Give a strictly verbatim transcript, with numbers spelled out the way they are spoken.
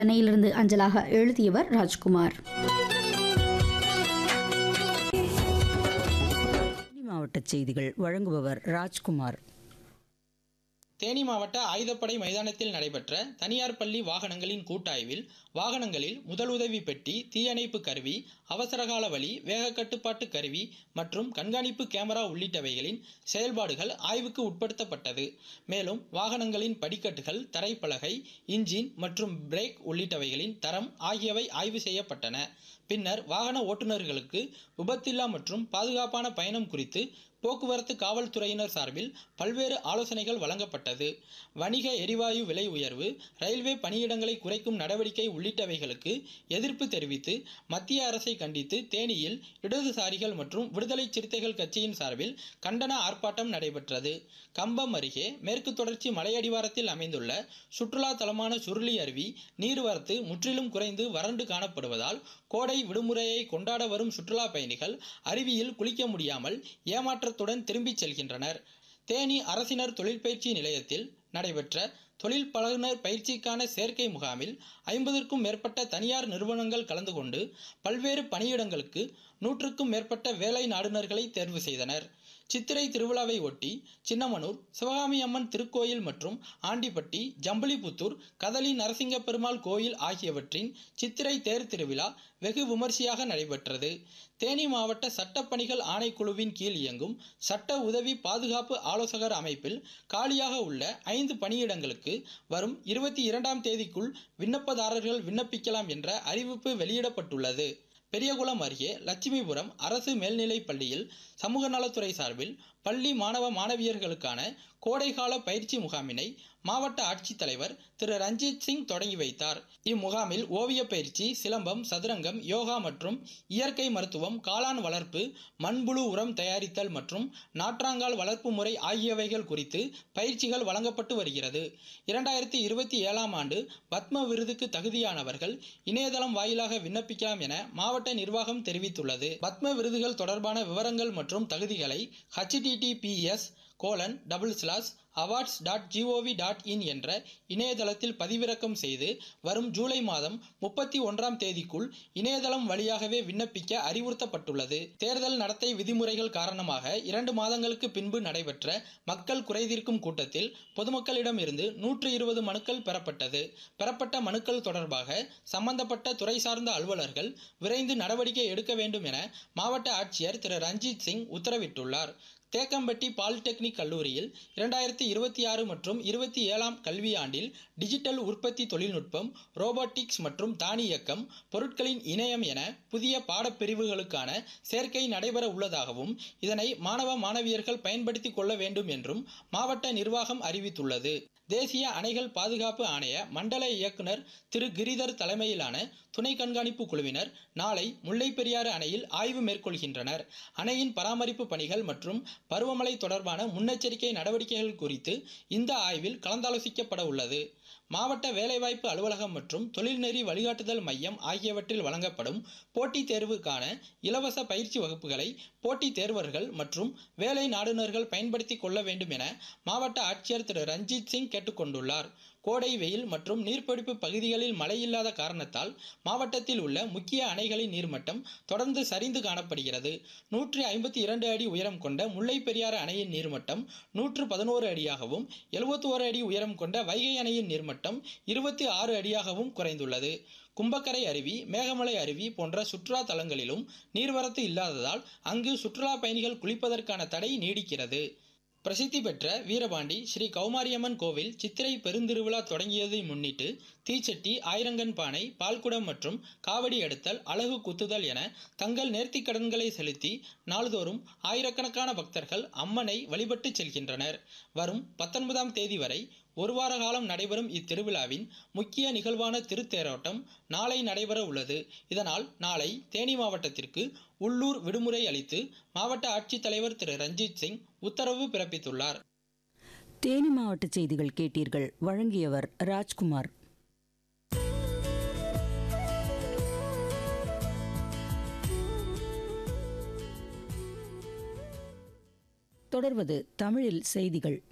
சென்னையிலிருந்து அஞ்சலாக எழுதியவர் ராஜ்குமார். மாவட்ட செய்திகள் வழங்குபவர் ராஜ்குமார். தேனி மாவட்ட ஆயுதப்படை மைதானத்தில் நடைபெற்ற தனியார் பள்ளி வாகனங்களின் கூட்டாய்வில் வாகனங்களில் முதலுதவி பெட்டி, தீயணைப்பு கருவி, அவசரகால வழி, வேக கட்டுப்பாட்டு கருவி மற்றும் கண்காணிப்பு கேமரா உள்ளிட்டவைகளின் செயல்பாடுகள் ஆய்வுக்கு உட்படுத்தப்பட்டது. மேலும் வாகனங்களின் படிக்கட்டுகள், தரைப்பலகை, இன்ஜின் மற்றும் பிரேக் உள்ளிட்டவைகளின் தரம் ஆகியவை ஆய்வு செய்யப்பட்டன. பின்னர் வாகன ஓட்டுநர்களுக்கு விபத்தில்லா மற்றும் பாதுகாப்பான பயணம் குறித்து போக்குவரத்து காவல்துறையினர் சார்பில் பல்வேறு ஆலோசனைகள் வழங்கப்பட்டது. வணிக எரிவாயு விலை உயர்வு, ரயில்வே பணியிடங்களை குறைக்கும் நடவடிக்கை உள்ளிட்டவைகளுக்கு எதிர்ப்பு தெரிவித்து மத்திய அரசை கண்டித்து தேனியில் இடதுசாரிகள் மற்றும் விடுதலை சிறுத்தைகள் கட்சியின் சார்பில் கண்டன ஆர்ப்பாட்டம் நடைபெற்றது. கம்பம் அருகே மேற்கு தொடர்ச்சி மலையடிவாரத்தில் அமைந்துள்ள சுற்றுலா தலமான சுருளி அருவி நீர்வரத்து முற்றிலும் குறைந்து வறண்டு காணப்படுவதால் கோடை விடுமுறையை கொண்டாட வரும் சுற்றுலா பயணிகள் அருவியில் குளிக்க முடியாமல் ஏமாற்றத்துடன் திரும்பிச் செல்கின்றனர். தேனி அரசினர் தொழிற்பயிற்சி நிலையத்தில் நடைபெற்ற தொழில் பழகுனர் பயிற்சிக்கான சேர்க்கை முகாமில் ஐம்பதுக்கும் மேற்பட்ட தனியார் நிறுவனங்கள் கலந்து கொண்டு பல்வேறு பணியிடங்களுக்கு நூற்றுக்கும் மேற்பட்ட வேலை நாடுனர்களை தேர்வு செய்தனர். சித்திரை திருவிழாவை ஒட்டி சின்னமனூர் சிவகாமி அம்மன் திருக்கோயில் மற்றும் ஆண்டிப்பட்டி, ஜம்புலிபுத்தூர், கதலி நரசிங்க பெருமாள் கோயில் ஆகியவற்றின் சித்திரை தேர் திருவிழா வெகு விமர்சையாக நடைபெற்றது. தேனி மாவட்ட சட்டப்பணிகள் ஆணைக்குழுவின் கீழ் இயங்கும் சட்ட உதவி பாதுகாப்பு ஆலோசகர் அமைப்பில் காலியாக உள்ள ஐந்து பணியிடங்களுக்கு வரும் இருபத்தி இரண்டாம் தேதிக்குள் விண்ணப்பதாரர்கள் விண்ணப்பிக்கலாம் என்ற அறிவிப்பு வெளியிடப்பட்டுள்ளது. பெரியகுளம் அருகே லட்சுமிபுரம் அரசு மேல்நிலைப் பள்ளியில் சமூக நலத்துறை சார்பில் பள்ளி மாணவ மாணவியர்களுக்கான கோடைகால பயிற்சி முகாமினை மாவட்ட ஆட்சித்தலைவர் திரு ரஞ்சித் சிங் தொடங்கி வைத்தார். இம்முகாமில் ஓவிய பயிற்சி, சிலம்பம், சதுரங்கம், யோகா மற்றும் இயற்கை மருத்துவம், காளான் வளர்ப்பு, மண்புழு உரம் தயாரித்தல் மற்றும் நாற்றாங்கால் வளர்ப்பு முறை ஆகியவைகள் குறித்து பயிற்சிகள் வழங்கப்பட்டு வருகிறது. இரண்டாயிரத்தி இருபத்தி ஏழாம் ஆண்டு பத்ம விருதுக்கு தகுதியானவர்கள் இணையதளம் வாயிலாக விண்ணப்பிக்கலாம் என மாவட்ட நிர்வாகம் தெரிவித்துள்ளது. பத்ம விருதுகள் தொடர்பான விவரங்கள் மற்றும் தகுதிகளை HTTPS colon double slash awards dot gov dot in என்ற இணையதளத்தில் பதிவிறக்கம் செய்து வரும் ஜூலை மாதம் முப்பத்தி ஒன்றாம் தேதிக்குள் இணையதளம் வழியாகவே விண்ணப்பிக்க அறிவுறுத்தப்பட்டுள்ளது. தேர்தல் நடத்தை விதிமுறைகள் காரணமாக இரண்டு மாதங்களுக்கு பின்பு நடைபெற்ற மக்கள் குறைதீர்க்கும் கூட்டத்தில் பொதுமக்களிடம் இருந்து நூற்று இருபது மனுக்கள் பெறப்பட்டது. பெறப்பட்ட மனுக்கள் தொடர்பாக சம்பந்தப்பட்ட துறை சார்ந்த அலுவலர்கள் விரைந்து நடவடிக்கை எடுக்க வேண்டும் என மாவட்ட ஆட்சியர் திரு ரஞ்சித் சிங் உத்தரவிட்டுள்ளார். தேக்கம்பட்டி பாலிடெக்னிக் கல்லூரியில் இரண்டாயிரத்தி இருபத்தி ஆறு மற்றும் இருபத்தி ஏழாம் கல்வியாண்டில் டிஜிட்டல் உற்பத்தி தொழில்நுட்பம், ரோபோட்டிக்ஸ் மற்றும் தானியக்கம், பொருட்களின் இணையம் என புதிய பாடப்பிரிவுகளுக்கான சேர்க்கை நடைபெற உள்ளதாகவும் இதனை மாணவ மாணவியர்கள் பயன்படுத்திக் கொள்ள வேண்டும் என்றும் மாவட்ட நிர்வாகம் அறிவித்துள்ளது. தேசிய அணைகள் பாதுகாப்பு ஆணைய மண்டல இயக்குனர் திரு கிரிதர் தலைமையிலான துணை கண்காணிப்பு குழுவினர் நாளை முல்லைப் பெரியாறு அணையில் ஆய்வு மேற்கொள்கின்றனர். அணையின் பராமரிப்பு பணிகள் மற்றும் பருவமழை தொடர்பான முன்னெச்சரிக்கை நடவடிக்கைகள் குறித்து இந்த ஆய்வில் கலந்தாலோசிக்கப்பட உள்ளது. மாவட்ட வேலைவாய்ப்பு அலுவலகம் மற்றும் தொழில்நெறி வழிகாட்டுதல் மையம் ஆகியவற்றில் வழங்கப்படும் போட்டித் தேர்வுக்கான இலவச பயிற்சி வகுப்புகளை போட்டித் தேர்வர்கள் மற்றும் வேலை நாடுனர்கள் பயன்படுத்திக் கொள்ள வேண்டும் என மாவட்ட ஆட்சியர் திரு ரஞ்சித் சிங் கேட்டுக்கொண்டுள்ளார். கோடை வெயில் மற்றும் நீர்பிடிப்பு பகுதிகளில் மழை இல்லாத காரணத்தால் மாவட்டத்தில் உள்ள முக்கிய அணைகளின் நீர்மட்டம் தொடர்ந்து சரிந்து காணப்படுகிறது. நூற்றி ஐம்பத்தி இரண்டு அடி உயரம் கொண்ட முல்லைப் பெரியாறு அணையின் நீர்மட்டம் நூற்று பதினோரு அடியாகவும், எழுபத்தி ஓரு அடி உயரம் கொண்ட வைகை அணையின் நீர்மட்டம் இருபத்தி ஆறு அடியாகவும் குறைந்துள்ளது. கும்பக்கரை அருவி, மேகமலை அருவி போன்ற சுற்றுலா தலங்களிலும் நீர்வரத்து இல்லாததால் அங்கு சுற்றுலா பயணிகள் குளிப்பதற்கான தடை நீடிக்கிறது. பிரசித்தி பெற்ற வீரபாண்டி ஸ்ரீ கௌமாரியம்மன் கோவில் சித்திரை பெருந்திருவிழா தொடங்கியதை முன்னிட்டு தீச்சட்டி, ஆயிரங்கன் பானை, பால்குடம் மற்றும் காவடி எடுத்தல், அலகு குத்துதல் என தங்கள் நேர்த்திக் கடன்களை செலுத்தி நாள்தோறும் ஆயிரக்கணக்கான பக்தர்கள் அம்மனை வழிபட்டு செல்கின்றனர். வரும் பத்தொன்பதாம் தேதி வரை ஒரு வார காலம் நடைபெறும் இத்திருவிழாவின் முக்கிய நிகழ்வான திருத்தேரோட்டம் நாளை நடைபெற உள்ளது. இதனால் நாளை தேனி மாவட்டத்திற்கு உள்ளூர் விடுமுறை அளித்து மாவட்ட ஆட்சித்தலைவர் திரு ரஞ்சித் சிங் உத்தரவு பிறப்பித்துள்ளார். தேனி மாவட்ட செய்திகள் கேட்டீர்கள். வழங்கியவர் ராஜ்குமார். தொடர்வது தமிழில் செய்திகள்.